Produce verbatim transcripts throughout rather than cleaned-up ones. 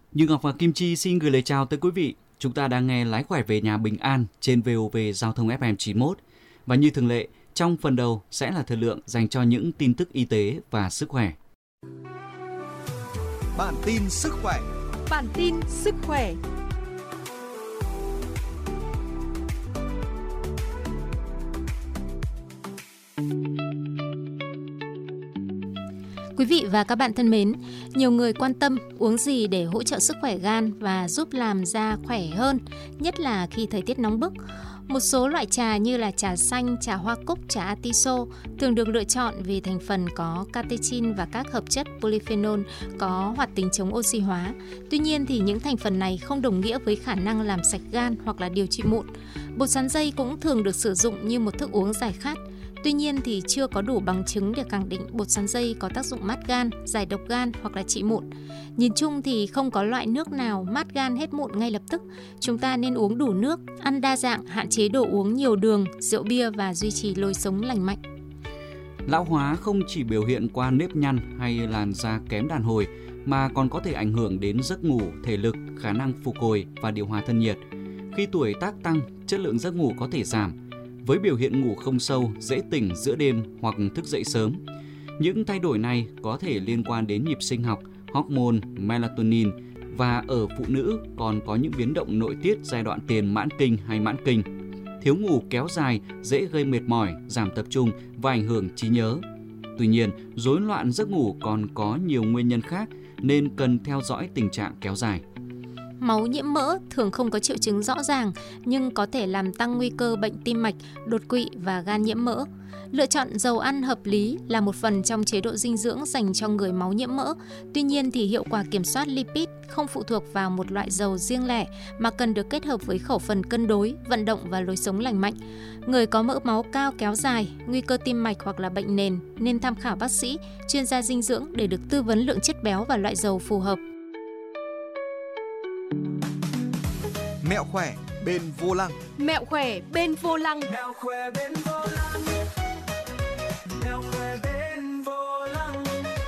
Như Ngọc và Kim Chi xin gửi lời chào tới quý vị. Chúng ta đang nghe Lái khỏe về nhà bình an trên vê o vê Giao thông ép em chín mốt. Và như thường lệ, trong phần đầu sẽ là thời lượng dành cho những tin tức y tế và sức khỏe. Bản tin sức khỏe. Bản tin sức khỏe. Quý vị và các bạn thân mến, nhiều người quan tâm uống gì để hỗ trợ sức khỏe gan và giúp làm da khỏe hơn, nhất là khi thời tiết nóng bức. Một số loại trà như là trà xanh, trà hoa cúc, trà atiso thường được lựa chọn vì thành phần có catechin và các hợp chất polyphenol có hoạt tính chống oxy hóa. Tuy nhiên thì những thành phần này không đồng nghĩa với khả năng làm sạch gan hoặc là điều trị mụn. Bột sắn dây cũng thường được sử dụng như một thức uống giải khát. Tuy nhiên thì chưa có đủ bằng chứng để khẳng định bột sắn dây có tác dụng mát gan, giải độc gan hoặc là trị mụn. Nhìn chung thì không có loại nước nào mát gan hết mụn ngay lập tức. Chúng ta nên uống đủ nước, ăn đa dạng, hạn chế đồ uống nhiều đường, rượu bia và duy trì lối sống lành mạnh. Lão hóa không chỉ biểu hiện qua nếp nhăn hay làn da kém đàn hồi mà còn có thể ảnh hưởng đến giấc ngủ, thể lực, khả năng phục hồi và điều hòa thân nhiệt. Khi tuổi tác tăng, chất lượng giấc ngủ có thể giảm, với biểu hiện ngủ không sâu, dễ tỉnh giữa đêm hoặc thức dậy sớm. Những thay đổi này có thể liên quan đến nhịp sinh học, hormone, melatonin và ở phụ nữ còn có những biến động nội tiết giai đoạn tiền mãn kinh hay mãn kinh. Thiếu ngủ kéo dài dễ gây mệt mỏi, giảm tập trung và ảnh hưởng trí nhớ. Tuy nhiên, rối loạn giấc ngủ còn có nhiều nguyên nhân khác nên cần theo dõi tình trạng kéo dài. Máu nhiễm mỡ thường không có triệu chứng rõ ràng nhưng có thể làm tăng nguy cơ bệnh tim mạch, đột quỵ và gan nhiễm mỡ. Lựa chọn dầu ăn hợp lý là một phần trong chế độ dinh dưỡng dành cho người máu nhiễm mỡ. Tuy nhiên thì hiệu quả kiểm soát lipid không phụ thuộc vào một loại dầu riêng lẻ mà cần được kết hợp với khẩu phần cân đối, vận động và lối sống lành mạnh. Người có mỡ máu cao kéo dài, nguy cơ tim mạch hoặc là bệnh nền nên tham khảo bác sĩ, chuyên gia dinh dưỡng để được tư vấn lượng chất béo và loại dầu phù hợp. Mẹo khỏe bên vô lăng. Mẹo khỏe bên vô lăng. Mẹo khỏe bên vô lăng. Mẹo khỏe bên vô lăng.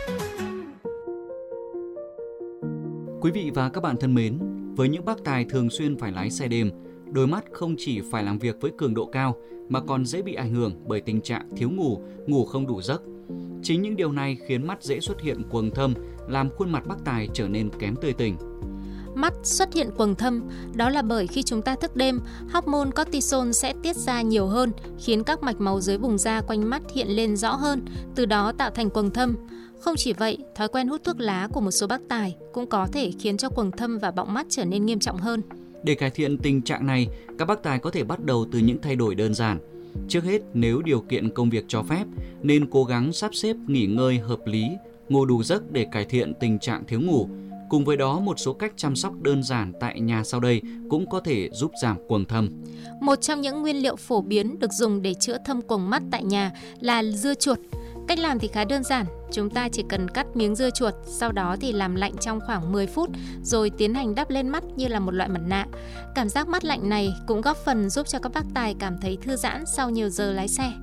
Quý vị và các bạn thân mến, với những bác tài thường xuyên phải lái xe đêm, đôi mắt không chỉ phải làm việc với cường độ cao mà còn dễ bị ảnh hưởng bởi tình trạng thiếu ngủ, ngủ không đủ giấc. Chính những điều này khiến mắt dễ xuất hiện quầng thâm, làm khuôn mặt bác tài trở nên kém tươi tỉnh. Mắt xuất hiện quầng thâm, đó là bởi khi chúng ta thức đêm, hormone cortisol sẽ tiết ra nhiều hơn, khiến các mạch máu dưới vùng da quanh mắt hiện lên rõ hơn, từ đó tạo thành quầng thâm. Không chỉ vậy, thói quen hút thuốc lá của một số bác tài cũng có thể khiến cho quầng thâm và bọng mắt trở nên nghiêm trọng hơn. Để cải thiện tình trạng này, các bác tài có thể bắt đầu từ những thay đổi đơn giản. Trước hết, nếu điều kiện công việc cho phép, nên cố gắng sắp xếp nghỉ ngơi hợp lý, ngủ đủ giấc để cải thiện tình trạng thiếu ngủ. Cùng với đó, một số cách chăm sóc đơn giản tại nhà sau đây cũng có thể giúp giảm quầng thâm. Một trong những nguyên liệu phổ biến được dùng để chữa thâm quầng mắt tại nhà là dưa chuột. Cách làm thì khá đơn giản, chúng ta chỉ cần cắt miếng dưa chuột, sau đó thì làm lạnh trong khoảng mười phút rồi tiến hành đắp lên mắt như là một loại mặt nạ. Cảm giác mát lạnh này cũng góp phần giúp cho các bác tài cảm thấy thư giãn sau nhiều giờ lái xe.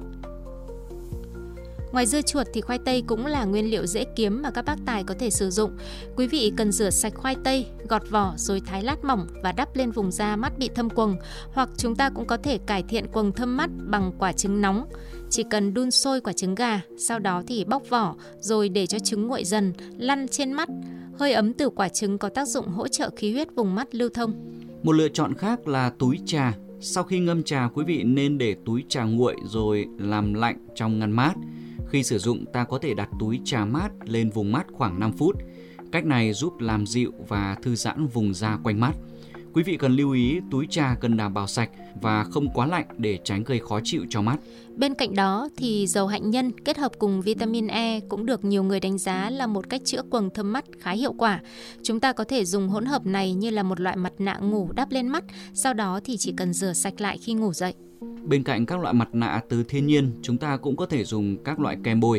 Ngoài dưa chuột thì khoai tây cũng là nguyên liệu dễ kiếm mà các bác tài có thể sử dụng. Quý vị cần rửa sạch khoai tây, gọt vỏ rồi thái lát mỏng và đắp lên vùng da mắt bị thâm quầng. Hoặc chúng ta cũng có thể cải thiện quầng thâm mắt bằng quả trứng nóng. Chỉ cần đun sôi quả trứng gà, sau đó thì bóc vỏ rồi để cho trứng nguội dần, lăn trên mắt. Hơi ấm từ quả trứng có tác dụng hỗ trợ khí huyết vùng mắt lưu thông. Một lựa chọn khác là túi trà. Sau khi ngâm trà, quý vị nên để túi trà nguội rồi làm lạnh trong ngăn mát. Khi sử dụng, ta có thể đặt túi trà mát lên vùng mắt khoảng năm phút. Cách này giúp làm dịu và thư giãn vùng da quanh mắt. Quý vị cần lưu ý túi trà cần đảm bảo sạch và không quá lạnh để tránh gây khó chịu cho mắt. Bên cạnh đó thì dầu hạnh nhân kết hợp cùng vitamin E cũng được nhiều người đánh giá là một cách chữa quầng thâm mắt khá hiệu quả. Chúng ta có thể dùng hỗn hợp này như là một loại mặt nạ ngủ đắp lên mắt, sau đó thì chỉ cần rửa sạch lại khi ngủ dậy. Bên cạnh các loại mặt nạ từ thiên nhiên, chúng ta cũng có thể dùng các loại kem bôi.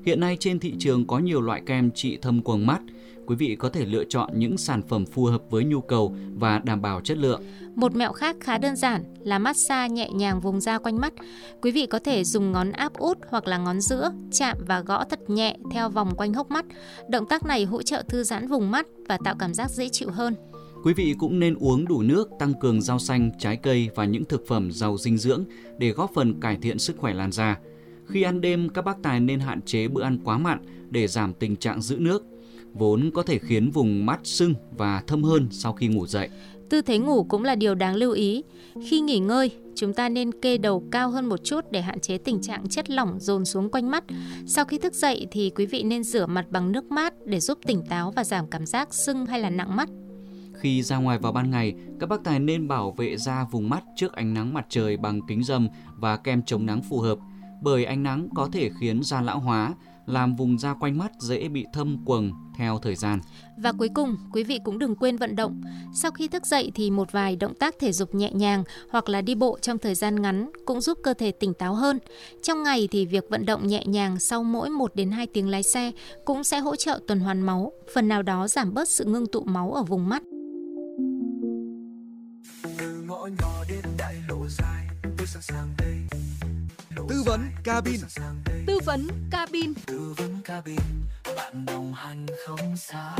Hiện nay trên thị trường có nhiều loại kem trị thâm quầng mắt. Quý vị có thể lựa chọn những sản phẩm phù hợp với nhu cầu và đảm bảo chất lượng. Một mẹo khác khá đơn giản là massage nhẹ nhàng vùng da quanh mắt. Quý vị có thể dùng ngón áp út hoặc là ngón giữa chạm và gõ thật nhẹ theo vòng quanh hốc mắt. Động tác này hỗ trợ thư giãn vùng mắt và tạo cảm giác dễ chịu hơn. Quý vị cũng nên uống đủ nước, tăng cường rau xanh, trái cây và những thực phẩm giàu dinh dưỡng để góp phần cải thiện sức khỏe làn da. Khi ăn đêm, các bác tài nên hạn chế bữa ăn quá mặn để giảm tình trạng giữ nước, vốn có thể khiến vùng mắt sưng và thâm hơn sau khi ngủ dậy. Tư thế ngủ cũng là điều đáng lưu ý. Khi nghỉ ngơi, chúng ta nên kê đầu cao hơn một chút để hạn chế tình trạng chất lỏng dồn xuống quanh mắt. Sau khi thức dậy thì quý vị nên rửa mặt bằng nước mát để giúp tỉnh táo và giảm cảm giác sưng hay là nặng mắt. Khi ra ngoài vào ban ngày, các bác tài nên bảo vệ da vùng mắt trước ánh nắng mặt trời bằng kính râm và kem chống nắng phù hợp, bởi ánh nắng có thể khiến da lão hóa, làm vùng da quanh mắt dễ bị thâm quầng theo thời gian. Và cuối cùng, quý vị cũng đừng quên vận động. Sau khi thức dậy thì một vài động tác thể dục nhẹ nhàng hoặc là đi bộ trong thời gian ngắn cũng giúp cơ thể tỉnh táo hơn. Trong ngày thì việc vận động nhẹ nhàng sau mỗi một đến hai tiếng lái xe cũng sẽ hỗ trợ tuần hoàn máu, phần nào đó giảm bớt sự ngưng tụ máu ở vùng mắt. Từ ngõ nhỏ đến đại lộ dài, tôi sẵn sàng đây. Tư vấn cabin. Tư vấn cabin. Tư vấn cabin, bạn đồng hành không xa.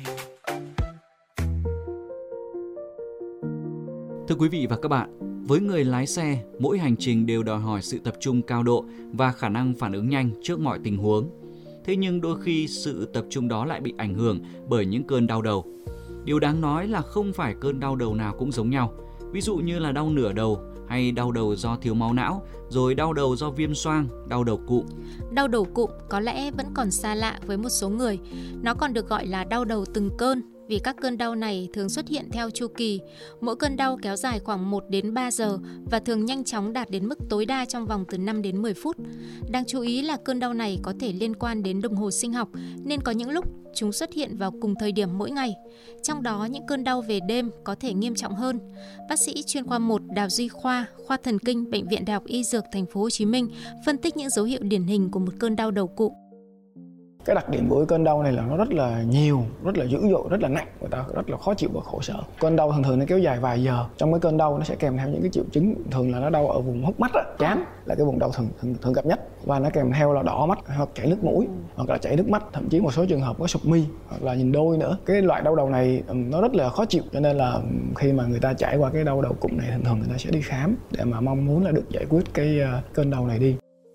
Thưa quý vị và các bạn, với người lái xe, mỗi hành trình đều đòi hỏi sự tập trung cao độ và khả năng phản ứng nhanh trước mọi tình huống. Thế nhưng đôi khi sự tập trung đó lại bị ảnh hưởng bởi những cơn đau đầu. Điều đáng nói là không phải cơn đau đầu nào cũng giống nhau. Ví dụ như là đau nửa đầu, hay đau đầu do thiếu máu não, rồi đau đầu do viêm xoang, đau đầu cụm. Đau đầu cụm có lẽ vẫn còn xa lạ với một số người. Nó còn được gọi là đau đầu từng cơn, vì các cơn đau này thường xuất hiện theo chu kỳ. Mỗi cơn đau kéo dài khoảng một đến ba giờ và thường nhanh chóng đạt đến mức tối đa trong vòng từ năm đến mười phút. Đáng chú ý là cơn đau này có thể liên quan đến đồng hồ sinh học, nên có những lúc chúng xuất hiện vào cùng thời điểm mỗi ngày. Trong đó, những cơn đau về đêm có thể nghiêm trọng hơn. Bác sĩ chuyên khoa một Đào Duy Khoa, khoa thần kinh, Bệnh viện Đại học Y Dược Thành phố Hồ Chí Minh phân tích những dấu hiệu điển hình của một cơn đau đầu cụm. Cái đặc điểm của cái cơn đau này là nó rất là nhiều, rất là dữ dội, rất là nặng, người ta rất là khó chịu và khổ sở. Cơn đau thường thường nó kéo dài vài giờ. Trong cái cơn đau nó sẽ kèm theo những cái triệu chứng, thường là nó đau ở vùng hốc mắt, trán là cái vùng đau thường, thường thường gặp nhất, và nó kèm theo là đỏ mắt hoặc chảy nước mũi hoặc là chảy nước mắt, thậm chí một số trường hợp có sụp mi hoặc là nhìn đôi nữa. Cái loại đau đầu này nó rất là khó chịu, cho nên là khi mà người ta trải qua cái đau đầu cụm này, thường thường người ta sẽ đi khám để mà mong muốn là được giải quyết cái cơn đau này đi.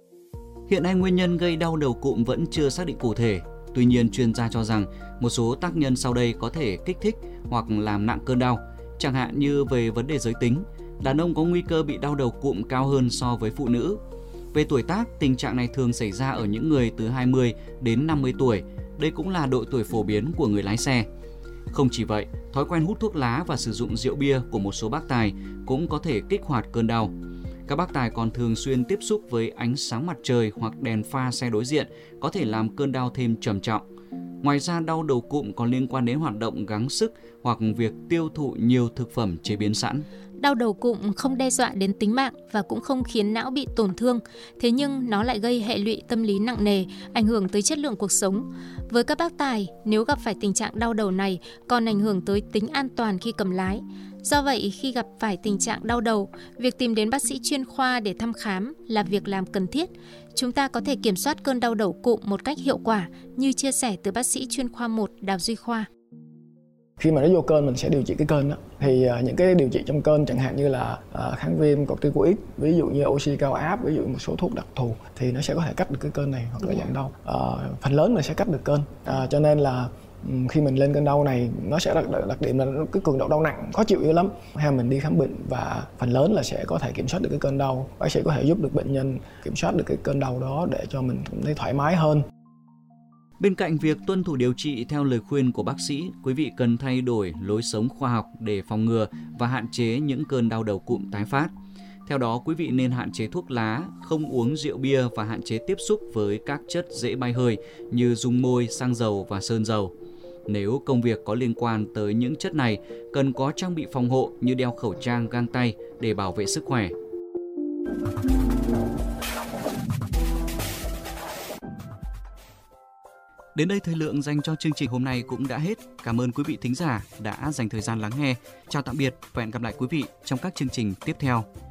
Hiện nay nguyên nhân gây đau đầu cụm vẫn chưa xác định cụ thể. Tuy nhiên, chuyên gia cho rằng một số tác nhân sau đây có thể kích thích hoặc làm nặng cơn đau. Chẳng hạn như về vấn đề giới tính, đàn ông có nguy cơ bị đau đầu cụm cao hơn so với phụ nữ. Về tuổi tác, tình trạng này thường xảy ra ở những người từ hai mươi đến năm mươi tuổi. Đây cũng là độ tuổi phổ biến của người lái xe. Không chỉ vậy, thói quen hút thuốc lá và sử dụng rượu bia của một số bác tài cũng có thể kích hoạt cơn đau. Các bác tài còn thường xuyên tiếp xúc với ánh sáng mặt trời hoặc đèn pha xe đối diện có thể làm cơn đau thêm trầm trọng. Ngoài ra, đau đầu cụm còn liên quan đến hoạt động gắng sức hoặc việc tiêu thụ nhiều thực phẩm chế biến sẵn. Đau đầu cụm không đe dọa đến tính mạng và cũng không khiến não bị tổn thương, thế nhưng nó lại gây hệ lụy tâm lý nặng nề, ảnh hưởng tới chất lượng cuộc sống. Với các bác tài, nếu gặp phải tình trạng đau đầu này còn ảnh hưởng tới tính an toàn khi cầm lái. Do vậy, khi gặp phải tình trạng đau đầu, việc tìm đến bác sĩ chuyên khoa để thăm khám là việc làm cần thiết. Chúng ta có thể kiểm soát cơn đau đầu cụm một cách hiệu quả, như chia sẻ từ bác sĩ chuyên khoa một Đào Duy Khoa. Khi mà nó vô cơn mình sẽ điều trị cái cơn đó. Thì uh, những cái điều trị trong cơn chẳng hạn như là uh, kháng viêm, corticoid, ví dụ như oxy cao áp, ví dụ một số thuốc đặc thù thì nó sẽ có thể cắt được cái cơn này hoặc là giảm đau. Uh, phần lớn là sẽ cắt được cơn. Uh, cho nên là um, khi mình lên cơn đau này nó sẽ đặc, đặc điểm là cái cường độ đau nặng, khó chịu dữ lắm. Hay mình đi khám bệnh và phần lớn là sẽ có thể kiểm soát được cái cơn đau. Bác sĩ có thể giúp được bệnh nhân kiểm soát được cái cơn đau đó để cho mình thấy thoải mái hơn. Bên cạnh việc tuân thủ điều trị theo lời khuyên của bác sĩ, quý vị cần thay đổi lối sống khoa học để phòng ngừa và hạn chế những cơn đau đầu cụm tái phát. Theo đó, quý vị nên hạn chế thuốc lá, không uống rượu bia và hạn chế tiếp xúc với các chất dễ bay hơi như dung môi, xăng dầu và sơn dầu. Nếu công việc có liên quan tới những chất này, cần có trang bị phòng hộ như đeo khẩu trang, găng tay để bảo vệ sức khỏe. Đến đây thời lượng dành cho chương trình hôm nay cũng đã hết. Cảm ơn quý vị thính giả đã dành thời gian lắng nghe. Chào tạm biệt và hẹn gặp lại quý vị trong các chương trình tiếp theo.